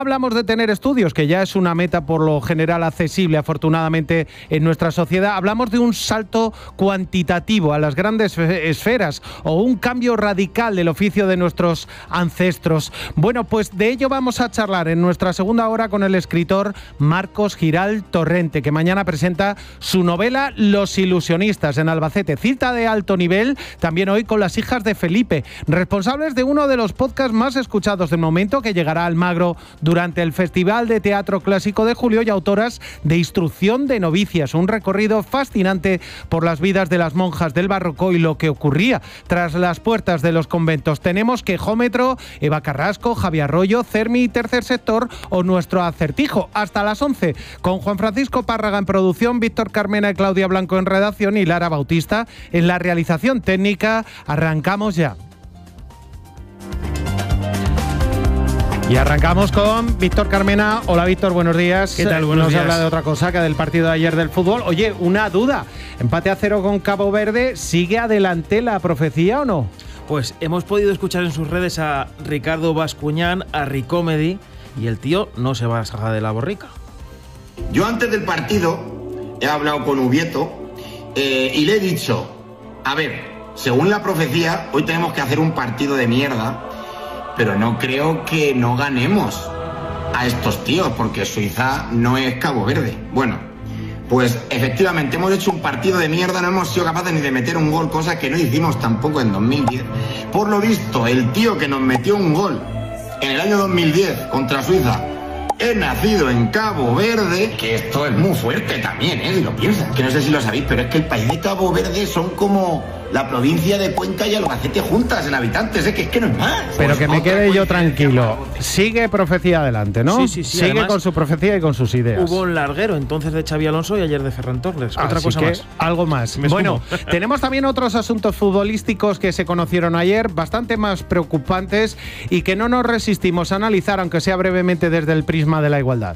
Hablamos de tener estudios, que ya es una meta por lo general accesible, afortunadamente, en nuestra sociedad. Hablamos de un salto cuantitativo a las grandes esferas o un cambio radical del oficio de nuestros ancestros. Bueno, pues de ello vamos a charlar en nuestra segunda hora con el escritor Marcos Giral Torrente, que mañana presenta su novela Los ilusionistas en Albacete. Cita de alto nivel, también hoy con las hijas de Felipe, responsables de uno de los podcasts más escuchados del momento, que llegará a Almagro durante el Festival de Teatro Clásico de julio, y autoras de Instrucción de novicias, un recorrido fascinante por las vidas de las monjas del barroco y lo que ocurría tras las puertas de los conventos. Tenemos Quejómetro, Eva Carrasco, Javier Arroyo, Cermi, Tercer Sector o Nuestro Acertijo. Hasta las 11, con Juan Francisco Párraga en producción, Víctor Carmena y Claudia Blanco en redacción y Lara Bautista en la realización técnica. Arrancamos ya. Y arrancamos con Víctor Carmena. Hola Víctor, buenos días. ¿Qué tal? Buenos días. Nos habla de otra cosa que del partido de ayer del fútbol. Oye, una duda. Empate a 0 con Cabo Verde. ¿Sigue adelante la profecía o no? Pues hemos podido escuchar en sus redes a Ricardo Bascuñán, a Ricomedy, y el tío no se va a sacar de la borrica. Yo antes del partido he hablado con Ubieto y le he dicho, a ver, según la profecía, hoy tenemos que hacer un partido de mierda, pero no creo que no ganemos a estos tíos, porque Suiza no es Cabo Verde. Bueno, pues efectivamente hemos hecho un partido de mierda, no hemos sido capaces ni de meter un gol, cosa que no hicimos tampoco en 2010. Por lo visto, el tío que nos metió un gol en el año 2010 contra Suiza es nacido en Cabo Verde, que esto es muy fuerte también, si lo piensas. Que no sé si lo sabéis, pero es que el país de Cabo Verde son como la provincia de Cuenca y Albacete juntas en habitantes, que es que no es más. Pero pues que me quede yo tranquilo. Sigue profecía adelante, ¿no? Sí. Sigue Además, con su profecía y con sus ideas. Hubo un larguero entonces de Xavi Alonso y ayer de Ferran Torres. Otra Así cosa que, más. algo más. Bueno, tenemos también otros asuntos futbolísticos que se conocieron ayer, bastante más preocupantes y que no nos resistimos a analizar, aunque sea brevemente desde el prisma de la igualdad.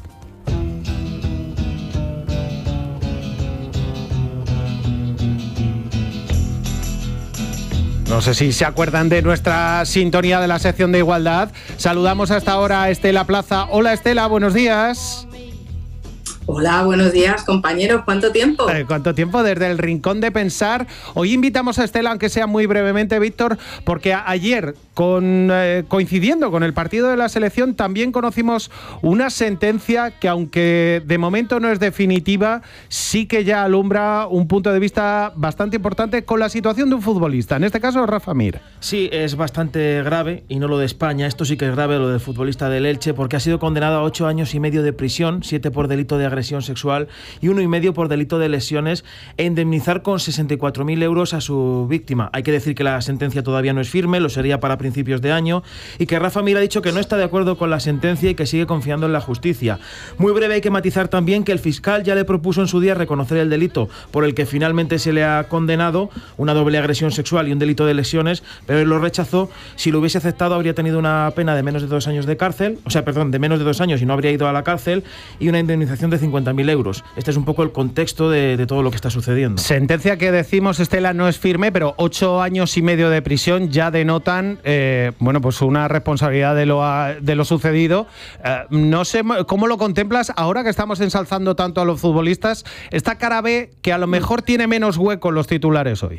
No sé si se acuerdan de nuestra sintonía de la sección de igualdad. Saludamos hasta ahora a Estela Plaza. Hola Estela, buenos días. Hola, buenos días, compañeros. ¿Cuánto tiempo? ¿Cuánto tiempo? Desde el Rincón de Pensar. Hoy invitamos a Estela, aunque sea muy brevemente, Víctor, porque ayer, coincidiendo con el partido de la selección, también conocimos una sentencia que, aunque de momento no es definitiva, sí que ya alumbra un punto de vista bastante importante con la situación de un futbolista, en este caso Rafa Mir. Sí, es bastante grave, y no lo de España. Esto sí que es grave, lo del futbolista del Elche, porque ha sido condenado a 8 años y medio de prisión, 7 por delito de agresión sexual y 1,5 por delito de lesiones, e indemnizar con 64.000 euros a su víctima. Hay que decir que la sentencia todavía no es firme, lo sería para principios de año, y que Rafa Mir ha dicho que no está de acuerdo con la sentencia y que sigue confiando en la justicia. Muy breve, hay que matizar también que el fiscal ya le propuso en su día reconocer el delito por el que finalmente se le ha condenado, una doble agresión sexual y un delito de lesiones, pero él lo rechazó. Si lo hubiese aceptado, habría tenido una pena de menos de 2 años de cárcel, de menos de 2 años y no habría ido a la cárcel, y una indemnización de 50.000 euros. Este es un poco el contexto de todo lo que está sucediendo. Sentencia que decimos, Estela, no es firme, pero 8 años y medio de prisión ya denotan pues una responsabilidad de lo sucedido. No sé cómo lo contemplas ahora que estamos ensalzando tanto a los futbolistas. Esta cara B que a lo mejor tiene menos hueco en los titulares hoy.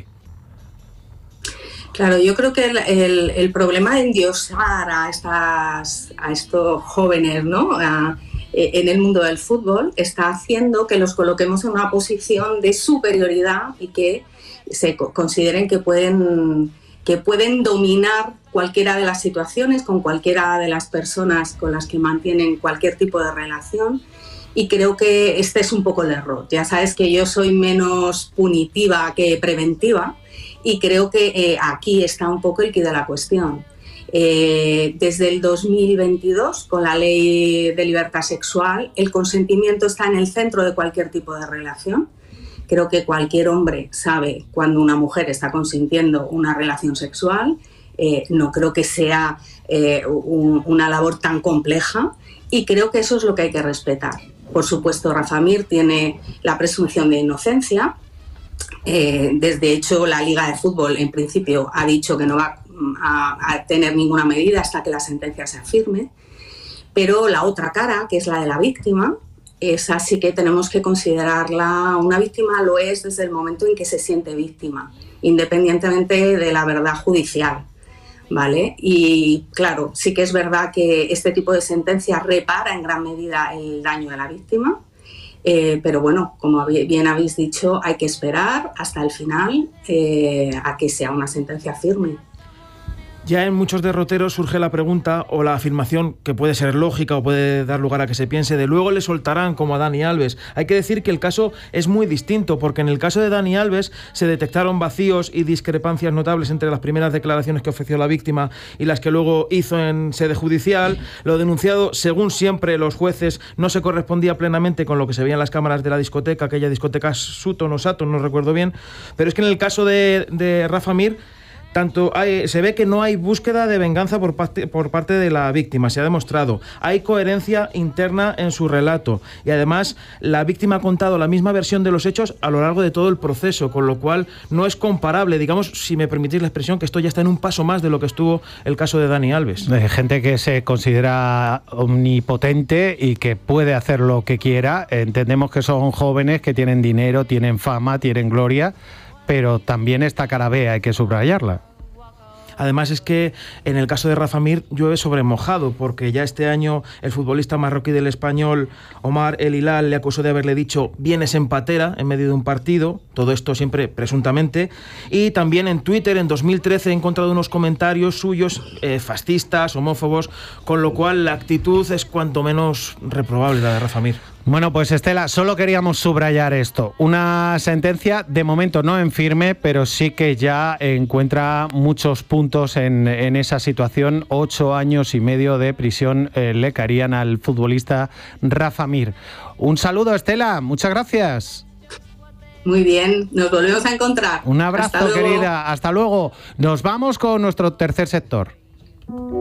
Claro, yo creo que el problema de endiosar a estos jóvenes, ¿no?, en el mundo del fútbol, está haciendo que los coloquemos en una posición de superioridad y que se consideren que pueden dominar cualquiera de las situaciones con cualquiera de las personas con las que mantienen cualquier tipo de relación. Y creo que este es un poco el error. Ya sabes que yo soy menos punitiva que preventiva, y creo que aquí está un poco el quid de la cuestión. Desde el 2022, con la ley de libertad sexual, el consentimiento está en el centro de cualquier tipo de relación. Creo que cualquier hombre sabe cuando una mujer está consintiendo una relación sexual. No creo que sea una labor tan compleja, y creo que eso es lo que hay que respetar. Por supuesto, Rafa Mir tiene la presunción de inocencia. Desde hecho, la Liga de Fútbol, en principio, ha dicho que no va a tener ninguna medida hasta que la sentencia sea firme. Pero la otra cara, que es la de la víctima, esa sí que tenemos que considerarla una víctima, lo es desde el momento en que se siente víctima, independientemente de la verdad judicial, ¿vale? Y claro, sí que es verdad que este tipo de sentencia repara en gran medida el daño de la víctima, pero bueno, como bien habéis dicho, hay que esperar hasta el final a que sea una sentencia firme. Ya en muchos derroteros surge la pregunta o la afirmación, que puede ser lógica o puede dar lugar a que se piense, de luego le soltarán como a Dani Alves. Hay que decir que el caso es muy distinto, porque en el caso de Dani Alves se detectaron vacíos y discrepancias notables entre las primeras declaraciones que ofreció la víctima y las que luego hizo en sede judicial. Lo denunciado, según siempre los jueces, no se correspondía plenamente con lo que se veía en las cámaras de la discoteca, aquella discoteca Sutton o Sutton, no recuerdo bien. Pero es que en el caso de Rafa Mir, se ve que no hay búsqueda de venganza por parte de la víctima, se ha demostrado. Hay coherencia interna en su relato y además la víctima ha contado la misma versión de los hechos a lo largo de todo el proceso, con lo cual no es comparable, digamos, si me permitís la expresión, que esto ya está en un paso más de lo que estuvo el caso de Dani Alves. Gente que se considera omnipotente y que puede hacer lo que quiera. Entendemos que son jóvenes que tienen dinero, tienen fama, tienen gloria, pero también esta cara B hay que subrayarla. Además es que en el caso de Rafa Mir llueve sobre mojado, porque ya este año el futbolista marroquí del Español, Omar El Hilal, le acusó de haberle dicho vienes en patera en medio de un partido, todo esto siempre presuntamente, y también en Twitter en 2013 he encontrado unos comentarios suyos fascistas, homófobos, con lo cual la actitud es cuanto menos reprobable la de Rafa Mir. Bueno, pues Estela, solo queríamos subrayar esto. Una sentencia, de momento no en firme, pero sí que ya encuentra muchos puntos en esa situación. 8 años y medio de prisión le caerían al futbolista Rafa Mir. Un saludo, Estela, muchas gracias. Muy bien, nos volvemos a encontrar. Un abrazo, querida. Hasta luego. Nos vamos con nuestro tercer sector.